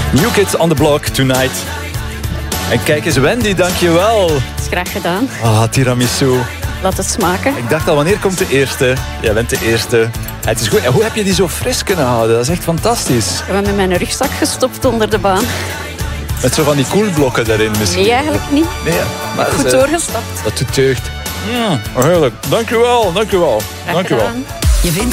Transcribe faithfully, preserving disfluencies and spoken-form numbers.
New Kids on the Block tonight. En kijk eens, Wendy, dankjewel. Dat is graag gedaan. Ah, tiramisu. Laat het smaken. Ik dacht al, wanneer komt de eerste? Jij bent de eerste. Het is goed. En hoe heb je die zo fris kunnen houden? Dat is echt fantastisch. Ik heb hem in mijn rugzak gestopt onder de baan. Met zo van die koelblokken daarin misschien. Nee, eigenlijk niet. Nee, maar Goed dat, doorgestapt. dat doet deugd. Mm, heerlijk. Dankjewel, dankjewel. Graag Dankjewel. gedaan. Je vindt